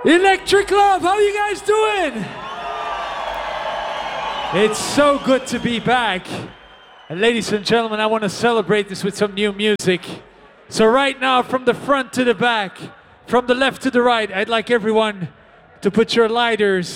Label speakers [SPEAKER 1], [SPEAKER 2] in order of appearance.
[SPEAKER 1] Electric Love, how you guys doing? It's so good to be back. And ladies and gentlemen, I want to celebrate this with some new music. So right now, from the front to the back, from the left to the right, I'd like everyone to put your lighters